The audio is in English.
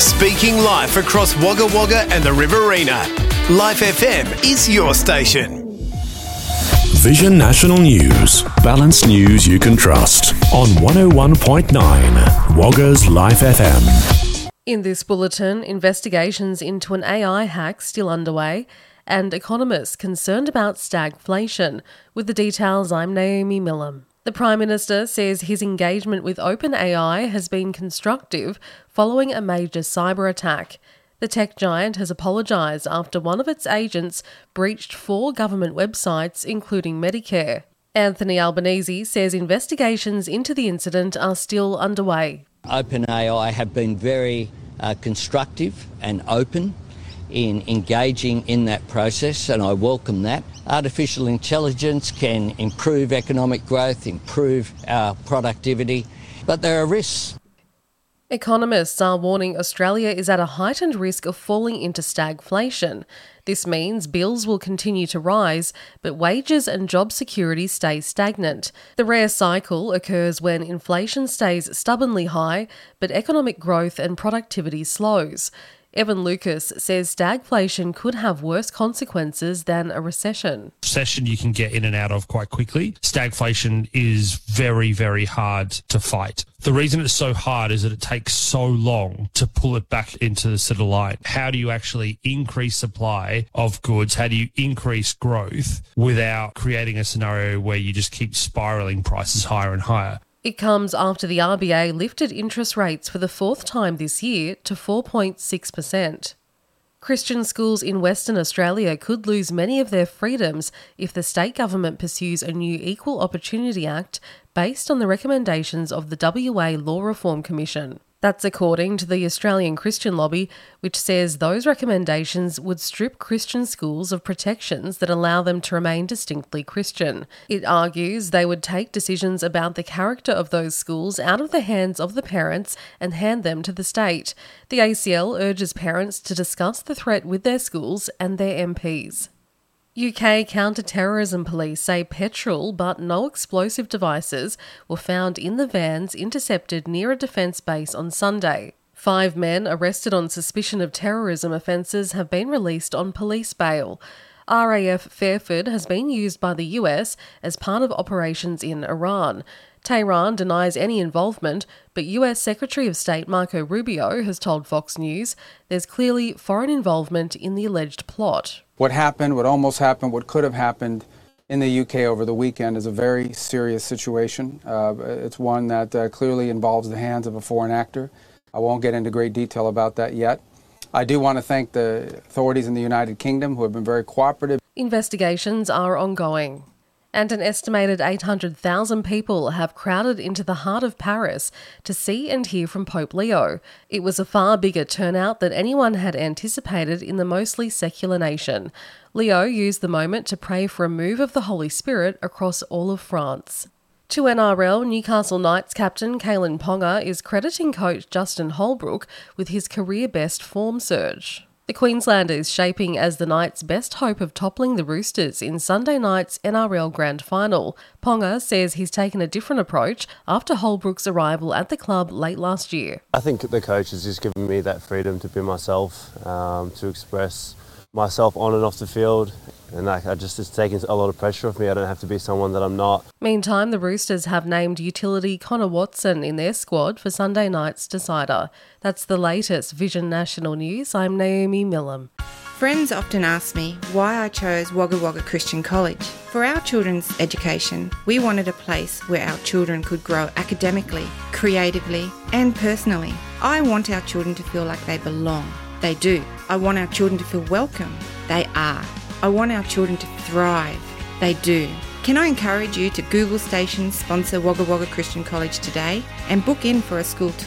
Speaking life across Wagga Wagga and the Riverina. Life FM is your station. Vision National News. Balanced news you can trust. On 101.9 Wagga's Life FM. In this bulletin, investigations into an AI hack still underway and economists concerned about stagflation. With the details, I'm Naomi Millam. The Prime Minister says his engagement with OpenAI has been constructive following a major cyber attack. The tech giant has apologised after one of its agents breached 4 government websites, including Medicare. Anthony Albanese says investigations into the incident are still underway. OpenAI have been very constructive and open in engaging in that process, and I welcome that. Artificial intelligence can improve economic growth, improve our productivity, but there are risks. Economists are warning Australia is at a heightened risk of falling into stagflation. This means bills will continue to rise, but wages and job security stay stagnant. The rare cycle occurs when inflation stays stubbornly high, but economic growth and productivity slows. Evan Lucas says stagflation could have worse consequences than a recession. Recession you can get in and out of quite quickly. Stagflation is very, very hard to fight. The reason it's so hard is that it takes so long to pull it back into the center line. How do you actually increase supply of goods? How do you increase growth without creating a scenario where you just keep spiralling prices higher and higher? It comes after the RBA lifted interest rates for the 4th time this year to 4.6%. Christian schools in Western Australia could lose many of their freedoms if the state government pursues a new Equal Opportunity Act based on the recommendations of the WA Law Reform Commission. That's according to the Australian Christian Lobby, which says those recommendations would strip Christian schools of protections that allow them to remain distinctly Christian. It argues they would take decisions about the character of those schools out of the hands of the parents and hand them to the state. The ACL urges parents to discuss the threat with their schools and their MPs. UK counter-terrorism police say petrol but no explosive devices were found in the vans intercepted near a defence base on Sunday. 5 men arrested on suspicion of terrorism offences have been released on police bail. RAF Fairford has been used by the US as part of operations in Iran. Tehran denies any involvement, but US Secretary of State Marco Rubio has told Fox News there's clearly foreign involvement in the alleged plot. What happened, what almost happened, what could have happened in the UK over the weekend is a very serious situation. It's one that clearly involves the hands of a foreign actor. I won't get into great detail about that yet. I do want to thank the authorities in the United Kingdom who have been very cooperative. Investigations are ongoing. And an estimated 800,000 people have crowded into the heart of Paris to see and hear from Pope Leo. It was a far bigger turnout than anyone had anticipated in the mostly secular nation. Leo used the moment to pray for a move of the Holy Spirit across all of France. To NRL, Newcastle Knights captain Kalyn Ponga is crediting coach Justin Holbrook with his career-best form surge. The Queenslander is shaping as the Knights' best hope of toppling the Roosters in Sunday night's NRL Grand Final. Ponga says he's taken a different approach after Holbrook's arrival at the club late last year. I think the coach has just given me that freedom to be myself, to express myself on and off the field, and it's taken a lot of pressure off me. I don't have to be someone that I'm not. Meantime, the Roosters have named utility Connor Watson in their squad for Sunday night's decider. That's the latest Vision National News. I'm Naomi Millam. Friends often ask me why I chose Wagga Wagga Christian College. For our children's education, we wanted a place where our children could grow academically, creatively, and personally. I want our children to feel like they belong. They do. I want our children to feel welcome. They are. I want our children to thrive. They do. Can I encourage you to Google Stations sponsor Wagga Wagga Christian College today and book in for a school tour?